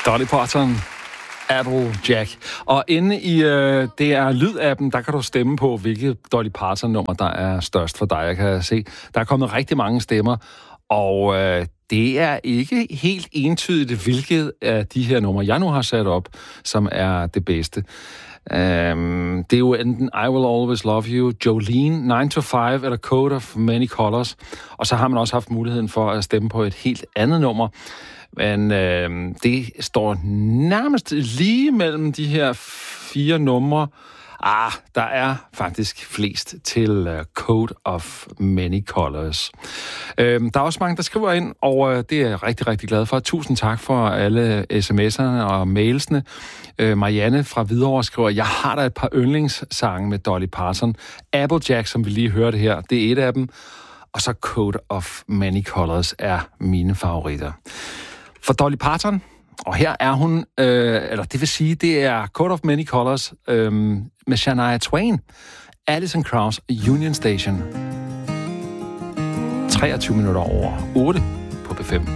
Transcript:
Dolly Parton, Applejack. Og inde i det er lydappen, der kan du stemme på, hvilket Dolly Parton-nummer, der er størst for dig. Jeg kan se, der er kommet rigtig mange stemmer, og det er ikke helt entydigt, hvilket af de her numre, jeg nu har sat op, som er det bedste. Det er jo enten I Will Always Love You, Jolene, 9 to 5 eller Coat of Many Colors. Og så har man også haft muligheden for at stemme på et helt andet nummer. Men det står nærmest lige mellem de her 4 numre. Der er faktisk flest til Coat of Many Colors. Der er også mange, der skriver ind, og det er jeg rigtig, rigtig glad for. Tusind tak for alle sms'erne og mailsene. Marianne fra Hvidovre skriver, jeg har da et par yndlingssange med Dolly Parton. Applejack, som vi lige hørte her, det er et af dem. Og så Coat of Many Colors er mine favoritter. For Dolly Parton, og her er hun, eller det vil sige, det er Coat of Many Colors med Shania Twain, Alison Krauss, Union Station. 23 minutter over 8 på B5.